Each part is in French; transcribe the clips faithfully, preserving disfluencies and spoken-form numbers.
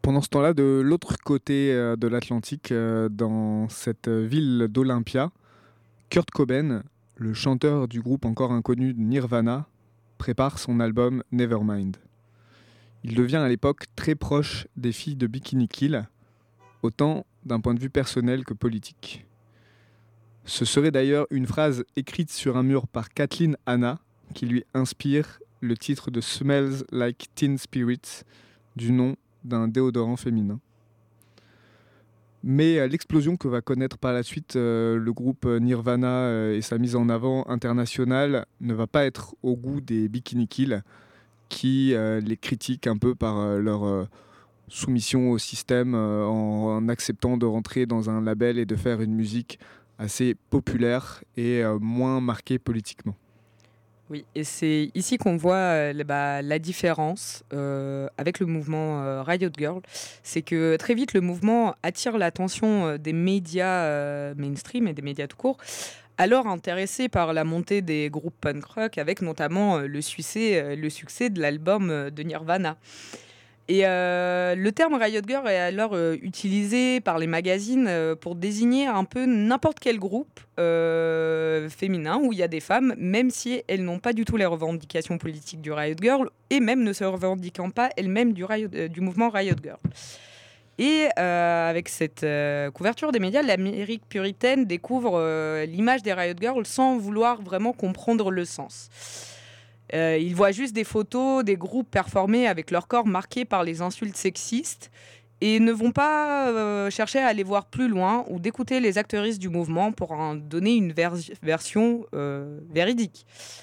Pendant ce temps-là, de l'autre côté euh, de l'Atlantique, euh, dans cette ville d'Olympia, Kurt Cobain, le chanteur du groupe encore inconnu Nirvana, prépare son album Nevermind. Il devient à l'époque très proche des filles de Bikini Kill, autant d'un point de vue personnel que politique. Ce serait d'ailleurs une phrase écrite sur un mur par Kathleen Hanna qui lui inspire le titre de Smells Like Teen Spirit, du nom d'un déodorant féminin. Mais euh, l'explosion que va connaître par la suite euh, le groupe Nirvana euh, et sa mise en avant internationale ne va pas être au goût des Bikini Kill, qui euh, les critiquent un peu par euh, leur euh, soumission au système euh, en, en acceptant de rentrer dans un label et de faire une musique assez populaire et euh, moins marquée politiquement. Oui, et c'est ici qu'on voit euh, la- bah, la différence euh, avec le mouvement euh, Riot Girl. C'est que très vite, le mouvement attire l'attention euh, des médias euh, mainstream et des médias tout court, alors intéressés par la montée des groupes punk rock, avec notamment euh, le, succès, euh, le succès de l'album euh, de Nirvana. Et euh, le terme Riot Girl est alors euh, utilisé par les magazines euh, pour désigner un peu n'importe quel groupe euh, féminin où il y a des femmes, même si elles n'ont pas du tout les revendications politiques du Riot Girl et même ne se revendiquant pas elles-mêmes du, Riot- euh, du mouvement Riot Girl. Et euh, avec cette euh, couverture des médias, l'Amérique puritaine découvre euh, l'image des Riot Girls sans vouloir vraiment comprendre le sens. Euh, ils voient juste des photos des groupes performer avec leur corps marqué par les insultes sexistes et ne vont pas euh, chercher à aller voir plus loin ou d'écouter les actrices du mouvement pour en donner une vers- version euh, véridique.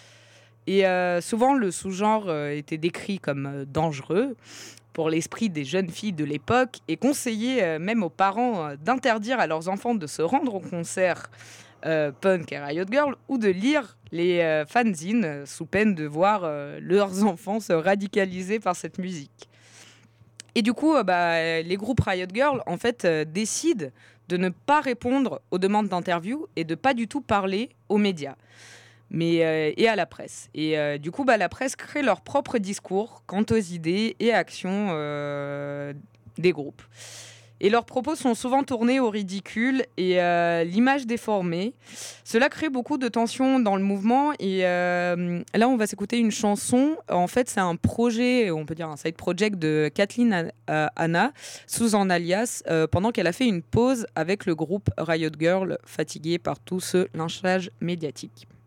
Et euh, souvent, le sous-genre euh, était décrit comme euh, dangereux pour l'esprit des jeunes filles de l'époque et conseillé euh, même aux parents euh, d'interdire à leurs enfants de se rendre au concert euh, punk et Riot Girl ou de lire les euh, fanzines euh, sous peine de voir euh, leurs enfants se radicaliser par cette musique. Et du coup, euh, bah, les groupes Riot Girl en fait euh, décident de ne pas répondre aux demandes d'interview et de pas du tout parler aux médias mais, euh, et à la presse. Et euh, du coup, bah, la presse crée leur propre discours quant aux idées et actions euh, des groupes. Et leurs propos sont souvent tournés au ridicule et euh, l'image déformée. Cela crée beaucoup de tensions dans le mouvement. Et euh, là, on va s'écouter une chanson. En fait, c'est un projet, on peut dire un side project de Kathleen euh, Hanna, sous un alias, euh, pendant qu'elle a fait une pause avec le groupe Riot Girl, fatiguée par tout ce lynchage médiatique.